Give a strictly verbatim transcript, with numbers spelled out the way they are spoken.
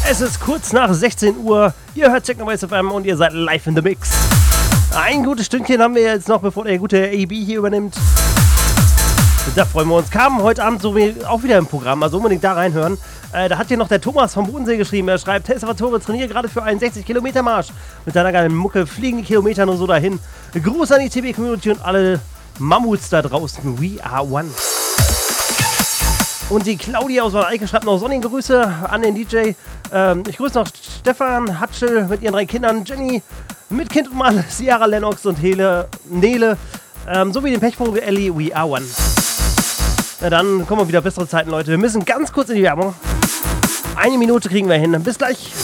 Es ist kurz nach sechzehn Uhr. Ihr hört Technowaves F M und ihr seid live in the mix. Ein gutes Stündchen haben wir jetzt noch, bevor der gute A B hier übernimmt. Da freuen wir uns. Kam heute Abend so wie auch wieder im Programm, also unbedingt da reinhören. Äh, da hat hier noch der Thomas vom Bodensee geschrieben. Er schreibt: Hey Salvatore, trainiere gerade für einen sechzig Kilometer Marsch. Mit deiner geilen Mucke fliegen die Kilometer nur so dahin. Gruß an die T V-Community und alle Mammuts da draußen. We are one. Und die Claudia aus Eike schreibt noch sonnige Grüße an den D J. Ähm, ich grüße noch Stefan Hatschel mit ihren drei Kindern, Jenny mit Kind und Mann, Sierra Lennox und Hele, Nele, ähm, sowie den Pechvogel Ellie. We are one. Na dann kommen wir wieder bessere Zeiten, Leute. Wir müssen ganz kurz in die Werbung. Eine Minute kriegen wir hin. Bis gleich.